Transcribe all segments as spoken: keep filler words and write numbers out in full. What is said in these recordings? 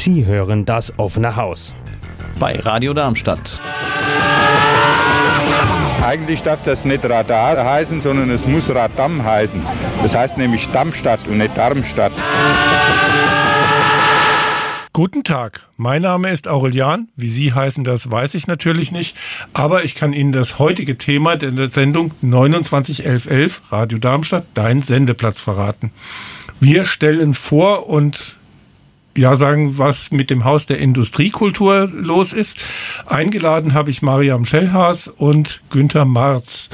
Sie hören das offene Haus bei Radio Darmstadt. Eigentlich darf das nicht Radar heißen, sondern es muss Radam heißen. Das heißt nämlich Darmstadt und nicht Darmstadt. Guten Tag, mein Name ist Aurelian. Wie Sie heißen, das weiß ich natürlich nicht. Aber ich kann Ihnen das heutige Thema der Sendung neunundzwanzig elf elf Radio Darmstadt, dein Sendeplatz, verraten. Wir stellen vor und ja sagen, was mit dem Haus der Industriekultur los ist. Eingeladen habe ich Mariam Schellhaas und Günther Marz.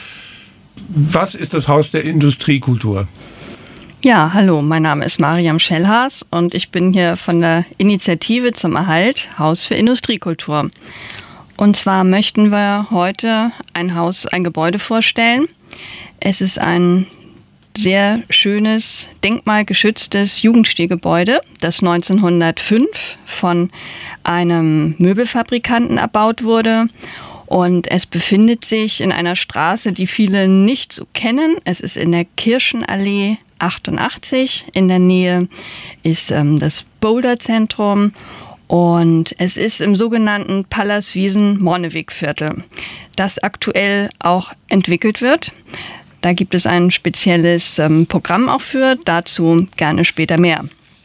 Was ist das Haus der Industriekultur? Ja, hallo, mein Name ist Mariam Schellhaas und ich bin hier von der Initiative zum Erhalt Haus für Industriekultur. Und zwar möchten wir heute ein Haus, ein Gebäude vorstellen. Es ist ein sehr schönes, denkmalgeschütztes Jugendstilgebäude, das neunzehnhundertfünf von einem Möbelfabrikanten erbaut wurde. Und es befindet sich in einer Straße, die viele nicht so kennen. Es ist in der Kirchenallee achtundachtzig. In der Nähe ist ähm, das Boulderzentrum und es ist im sogenannten Pallas-Wiesen-Morneweg-Viertel, das aktuell auch entwickelt wird. Da gibt es ein spezielles ähm, Programm auch für, dazu gerne später mehr.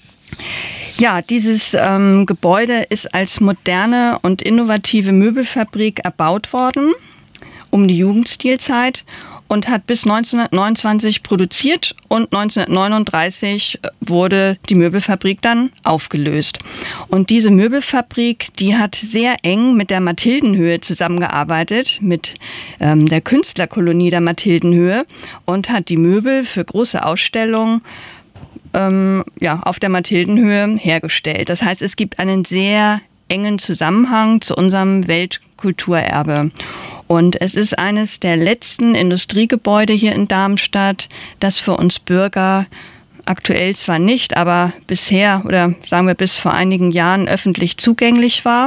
Ja, dieses ähm, Gebäude ist als moderne und innovative Möbelfabrik erbaut worden, um die Jugendstilzeit, und hat bis neunzehnhundertneunundzwanzig produziert und neunzehnhundertneununddreißig wurde die Möbelfabrik dann aufgelöst. Und diese Möbelfabrik, die hat sehr eng mit der Mathildenhöhe zusammengearbeitet, mit ähm, der Künstlerkolonie der Mathildenhöhe, und hat die Möbel für große Ausstellungen ähm, ja, auf der Mathildenhöhe hergestellt. Das heißt, es gibt einen sehr engen Zusammenhang zu unserem Weltkulturerbe. Und es ist eines der letzten Industriegebäude hier in Darmstadt, das für uns Bürger aktuell zwar nicht, aber bisher oder sagen wir bis vor einigen Jahren öffentlich zugänglich war.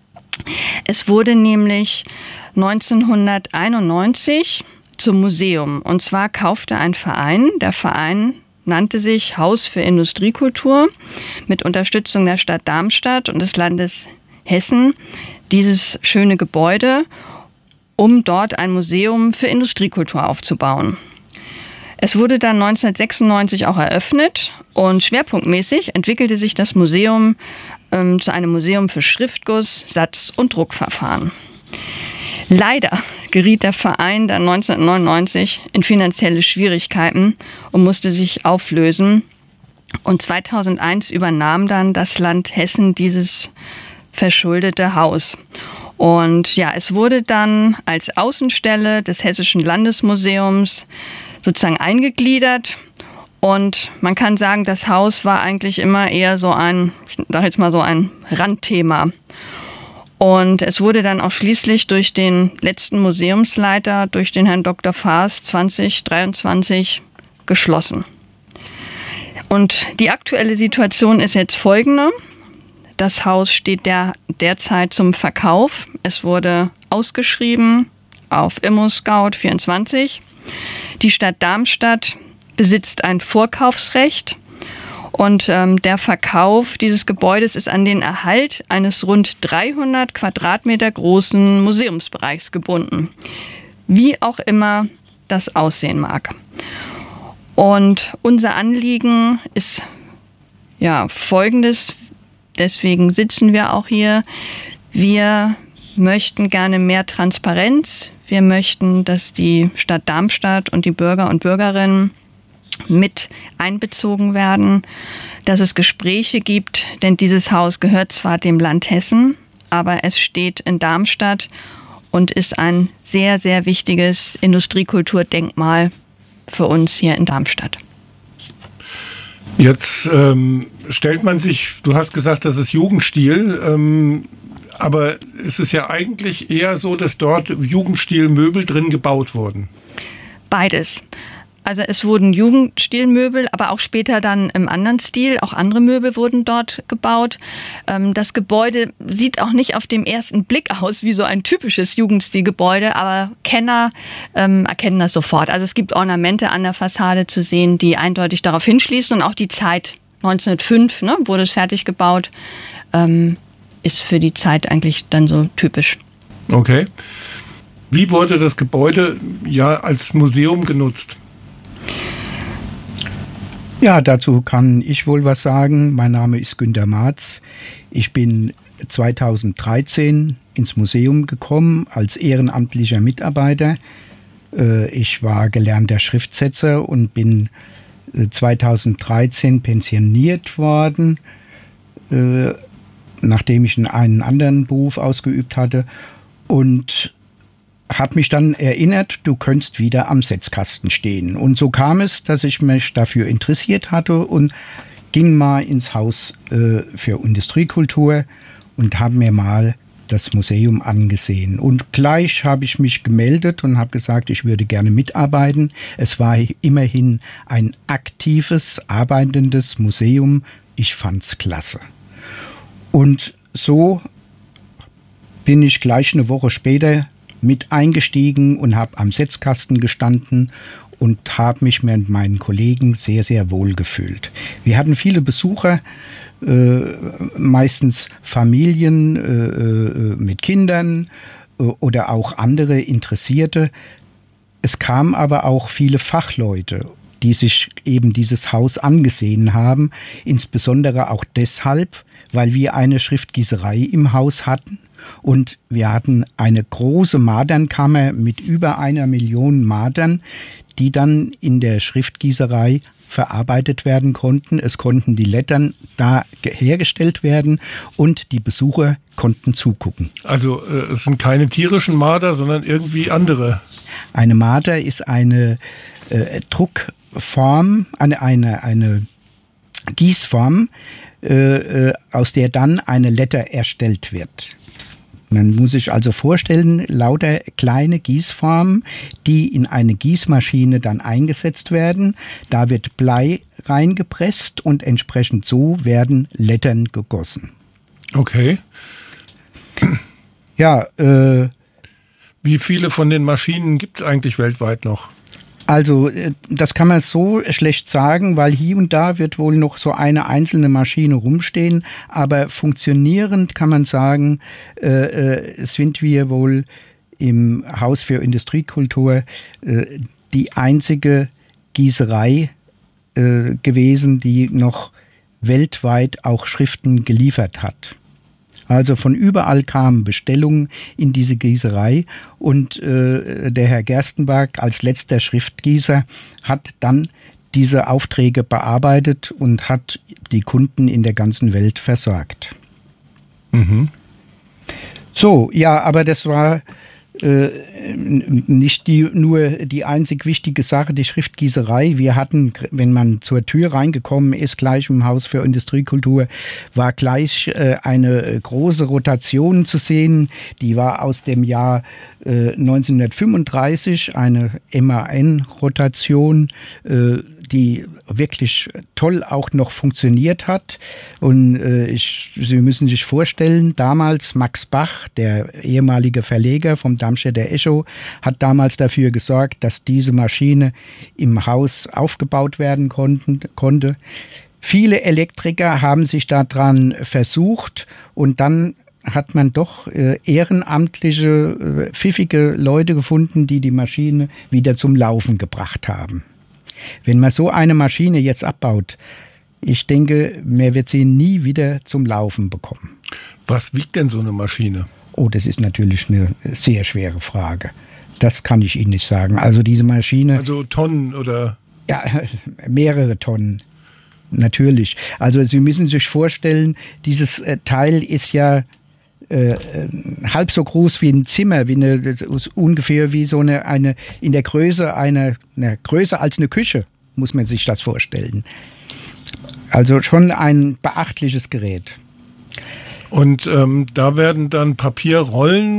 Es wurde nämlich neunzehnhunderteinundneunzig zum Museum. Und zwar kaufte ein Verein, der Verein nannte sich Haus für Industriekultur, mit Unterstützung der Stadt Darmstadt und des Landes Hessen, dieses schöne Gebäude, um dort ein Museum für Industriekultur aufzubauen. Es wurde dann neunzehnhundertsechsundneunzig auch eröffnet und schwerpunktmäßig entwickelte sich das Museum ähm, zu einem Museum für Schriftguss, Satz- und Druckverfahren. Leider geriet der Verein dann neunzehnhundertneunundneunzig in finanzielle Schwierigkeiten und musste sich auflösen. Und zweitausendeins übernahm dann das Land Hessen dieses verschuldete Haus. Und ja, es wurde dann als Außenstelle des Hessischen Landesmuseums sozusagen eingegliedert. Und man kann sagen, das Haus war eigentlich immer eher so ein, ich sage jetzt mal so ein Randthema. Und es wurde dann auch schließlich durch den letzten Museumsleiter, durch den Herrn Doktor Faas zwanzig dreiundzwanzig geschlossen. Und die aktuelle Situation ist jetzt folgende. Das Haus steht der, derzeit zum Verkauf. Es wurde ausgeschrieben auf ImmoScout vierundzwanzig. Die Stadt Darmstadt besitzt ein Vorkaufsrecht. Und ähm, der Verkauf dieses Gebäudes ist an den Erhalt eines rund dreihundert Quadratmeter großen Museumsbereichs gebunden. Wie auch immer das aussehen mag. Und unser Anliegen ist ja folgendes, deswegen sitzen wir auch hier. Wir möchten gerne mehr Transparenz. Wir möchten, dass die Stadt Darmstadt und die Bürger und Bürgerinnen mit einbezogen werden, dass es Gespräche gibt, denn dieses Haus gehört zwar dem Land Hessen, aber es steht in Darmstadt und ist ein sehr, sehr wichtiges Industriekulturdenkmal für uns hier in Darmstadt. Jetzt ähm, stellt man sich, du hast gesagt, das ist Jugendstil, ähm, aber es ist ja eigentlich eher so, dass dort Jugendstilmöbel drin gebaut wurden. Beides. Also es wurden Jugendstilmöbel, aber auch später dann im anderen Stil, auch andere Möbel wurden dort gebaut. Das Gebäude sieht auch nicht auf den ersten Blick aus wie so ein typisches Jugendstilgebäude, aber Kenner ähm, erkennen das sofort. Also es gibt Ornamente an der Fassade zu sehen, die eindeutig darauf hinschließen und auch die Zeit neunzehnhundertfünf ne, wurde es fertig gebaut. Ähm, ist für die Zeit eigentlich dann so typisch. Okay. Wie wurde das Gebäude ja als Museum genutzt? Ja, dazu kann ich wohl was sagen. Mein Name ist Günter Marz. Ich bin zweitausenddreizehn ins Museum gekommen als ehrenamtlicher Mitarbeiter. Ich war gelernter Schriftsetzer und bin zweitausenddreizehn pensioniert worden, nachdem ich einen anderen Beruf ausgeübt hatte, und habe mich dann erinnert, du könntest wieder am Setzkasten stehen. Und so kam es, dass ich mich dafür interessiert hatte und ging mal ins Haus äh, für Industriekultur und habe mir mal das Museum angesehen. Und gleich habe ich mich gemeldet und habe gesagt, ich würde gerne mitarbeiten. Es war immerhin ein aktives, arbeitendes Museum. Ich fand's klasse. Und so bin ich gleich eine Woche später mit eingestiegen und habe am Setzkasten gestanden und habe mich mit meinen Kollegen sehr, sehr wohl gefühlt. Wir hatten viele Besucher, äh, meistens Familien äh, mit Kindern äh, oder auch andere Interessierte. Es kamen aber auch viele Fachleute, die sich eben dieses Haus angesehen haben, insbesondere auch deshalb, weil wir eine Schriftgießerei im Haus hatten. Und wir hatten eine große Madernkammer mit über einer Million Madern, die dann in der Schriftgießerei verarbeitet werden konnten. Es konnten die Lettern da hergestellt werden und die Besucher konnten zugucken. Also äh, es sind keine tierischen Marder, sondern irgendwie andere. Eine Mader ist eine äh, Druckform, eine, eine, eine Gießform, äh, äh, aus der dann eine Letter erstellt wird. Man muss sich also vorstellen, lauter kleine Gießformen, die in eine Gießmaschine dann eingesetzt werden. Da wird Blei reingepresst und entsprechend so werden Lettern gegossen. Okay. Ja, äh, wie viele von den Maschinen gibt es eigentlich weltweit noch? Also das kann man so schlecht sagen, weil hier und da wird wohl noch so eine einzelne Maschine rumstehen, aber funktionierend kann man sagen, äh, sind wir wohl im Haus für Industriekultur äh, die einzige Gießerei äh, gewesen, die noch weltweit auch Schriften geliefert hat. Also von überall kamen Bestellungen in diese Gießerei und äh, der Herr Gerstenberg als letzter Schriftgießer hat dann diese Aufträge bearbeitet und hat die Kunden in der ganzen Welt versorgt. Mhm. So, ja, aber das war äh, nicht die, nur die einzig wichtige Sache, die Schriftgießerei. Wir hatten, wenn man zur Tür reingekommen ist, gleich im Haus für Industriekultur, war gleich äh, eine große Rotation zu sehen. Die war aus dem Jahr äh, neunzehnhundertfünfunddreißig, eine M A N-Rotation, äh, die wirklich toll auch noch funktioniert hat. Und äh, ich, Sie müssen sich vorstellen, damals Max Bach, der ehemalige Verleger vom Darmstädter Echo, hat damals dafür gesorgt, dass diese Maschine im Haus aufgebaut werden konnten, konnte. Viele Elektriker haben sich daran versucht und dann hat man doch äh, ehrenamtliche, äh, pfiffige Leute gefunden, die die Maschine wieder zum Laufen gebracht haben. Wenn man so eine Maschine jetzt abbaut, ich denke, man wird sie nie wieder zum Laufen bekommen. Was wiegt denn so eine Maschine? Oh, das ist natürlich eine sehr schwere Frage. Das kann ich Ihnen nicht sagen. Also diese Maschine... Also Tonnen oder... Ja, mehrere Tonnen. Natürlich. Also Sie müssen sich vorstellen, dieses äh, Teil ist ja äh, halb so groß wie ein Zimmer, wie eine, das ist ungefähr wie so eine, eine in der Größe einer, na, größer als eine Küche, muss man sich das vorstellen. Also schon ein beachtliches Gerät. Und ähm, da werden dann Papierrollen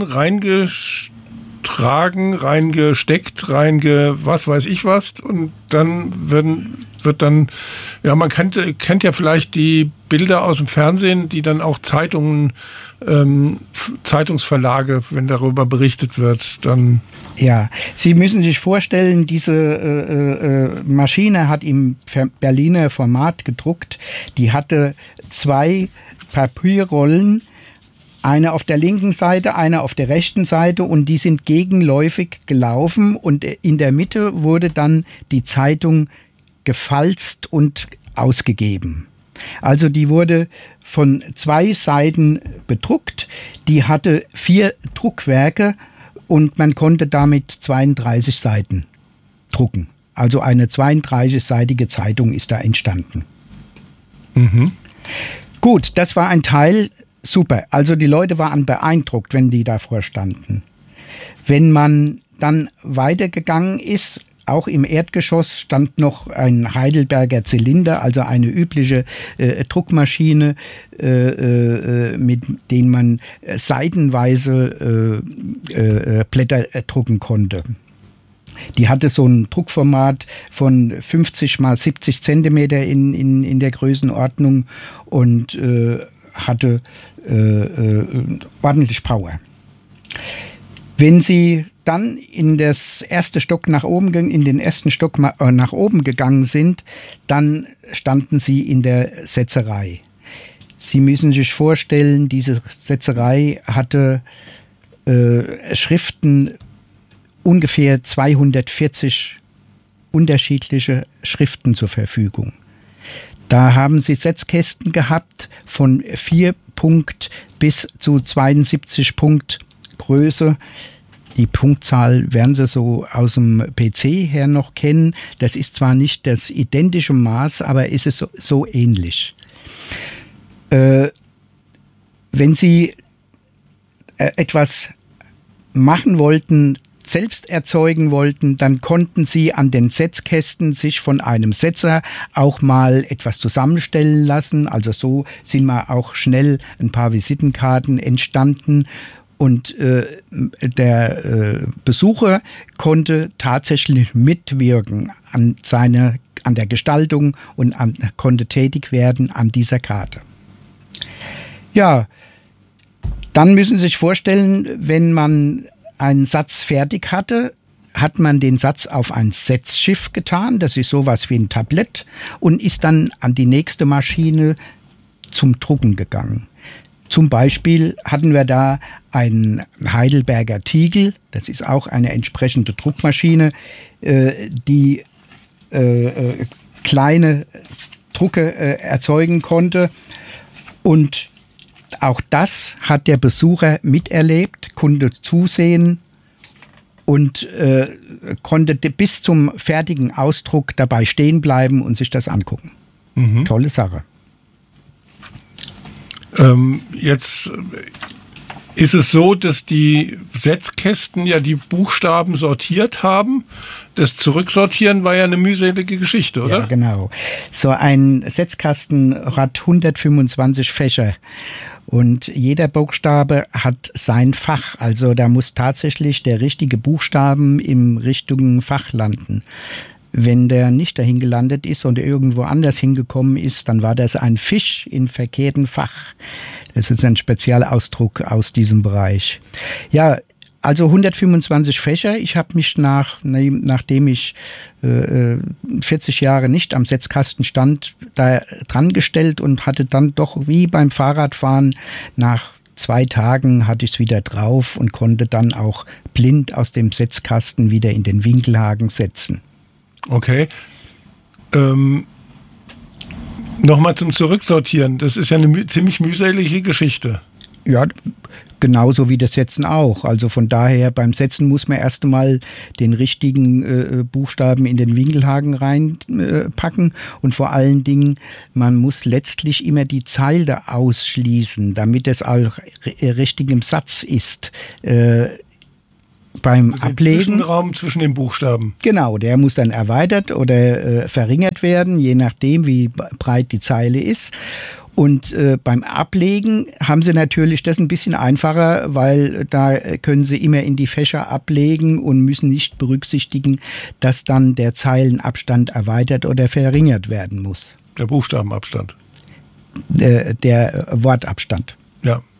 reingetragen, reingesteckt, reinge was weiß ich was und dann werden, wird dann, ja, man kennt, kennt ja vielleicht die Bilder aus dem Fernsehen, die dann auch Zeitungen, ähm, Zeitungsverlage, wenn darüber berichtet wird, dann... Ja, Sie müssen sich vorstellen, diese äh, äh, Maschine hat im Berliner Format gedruckt. Die hatte zwei Papierrollen, eine auf der linken Seite, eine auf der rechten Seite, und die sind gegenläufig gelaufen, und in der Mitte wurde dann die Zeitung gefalzt und ausgegeben. Also die wurde von zwei Seiten bedruckt, die hatte vier Druckwerke und man konnte damit zweiunddreißig Seiten drucken. Also eine zweiunddreißigseitige Zeitung ist da entstanden. Mhm. Gut, das war ein Teil. Super, also die Leute waren beeindruckt, wenn die davor standen. Wenn man dann weitergegangen ist, auch im Erdgeschoss stand noch ein Heidelberger Zylinder, also eine übliche äh, Druckmaschine, äh, äh, mit denen man äh, seitenweise äh, äh, Blätter äh, drucken konnte. Die hatte so ein Druckformat von fünfzig mal siebzig Zentimeter in, in, in der Größenordnung und äh, hatte äh, äh, ordentlich Power. Wenn Sie dann in das erste Stock nach oben, in den ersten Stock nach oben gegangen sind, dann standen Sie in der Setzerei. Sie müssen sich vorstellen, diese Setzerei hatte äh, Schriften, ungefähr zweihundertvierzig unterschiedliche Schriften zur Verfügung. Da haben Sie Setzkästen gehabt von vier Punkt bis zu zweiundsiebzig Punkt Größe. Die Punktzahl werden Sie so aus dem P C her noch kennen. Das ist zwar nicht das identische Maß, aber ist es so, so ähnlich. Äh, wenn Sie äh, etwas machen wollten, selbst erzeugen wollten, dann konnten Sie an den Setzkästen sich von einem Setzer auch mal etwas zusammenstellen lassen. Also so sind mal auch schnell ein paar Visitenkarten entstanden. Und äh, der äh, Besucher konnte tatsächlich mitwirken an, seine, an der Gestaltung und an, konnte tätig werden an dieser Karte. Ja, dann müssen Sie sich vorstellen, wenn man einen Satz fertig hatte, hat man den Satz auf ein Setzschiff getan, das ist sowas wie ein Tablett, und ist dann an die nächste Maschine zum Drucken gegangen. Zum Beispiel hatten wir da einen Heidelberger Tiegel, das ist auch eine entsprechende Druckmaschine, äh, die äh, äh, kleine Drucke äh, erzeugen konnte. Und auch das hat der Besucher miterlebt, konnte zusehen und äh, konnte bis zum fertigen Ausdruck dabei stehen bleiben und sich das angucken. Mhm. Tolle Sache. Ähm, jetzt ist es so, dass die Setzkästen ja die Buchstaben sortiert haben. Das Zurücksortieren war ja eine mühselige Geschichte, oder? Ja, genau. So ein Setzkasten hat hundertfünfundzwanzig Fächer. Und jeder Buchstabe hat sein Fach. Also da muss tatsächlich der richtige Buchstaben im richtigen Fach landen. Wenn der nicht dahin gelandet ist und irgendwo anders hingekommen ist, dann war das ein Fisch im verkehrten Fach. Das ist ein Spezialausdruck aus diesem Bereich. Ja, also hundertfünfundzwanzig Fächer. Ich habe mich nach, nachdem ich äh, vierzig Jahre nicht am Setzkasten stand, da dran gestellt und hatte dann doch wie beim Fahrradfahren nach zwei Tagen hatte ich es wieder drauf und konnte dann auch blind aus dem Setzkasten wieder in den Winkelhaken setzen. Okay. Ähm, Nochmal zum Zurücksortieren. Das ist ja eine mü- ziemlich mühselige Geschichte. Ja, genauso wie das Setzen auch. Also von daher, beim Setzen muss man erst einmal den richtigen äh, Buchstaben in den Winkelhaken reinpacken. Äh, und vor allen Dingen, man muss letztlich immer die Zeile ausschließen, damit es auch r- richtig im Satz ist. Äh, Beim also Ablegen. Den Zwischenraum zwischen den Buchstaben. Genau, der muss dann erweitert oder äh, verringert werden, je nachdem, wie breit die Zeile ist. Und äh, beim Ablegen haben Sie natürlich das ein bisschen einfacher, weil da können Sie immer in die Fächer ablegen und müssen nicht berücksichtigen, dass dann der Zeilenabstand erweitert oder verringert werden muss. Der Buchstabenabstand. äh, der Wortabstand. Ja.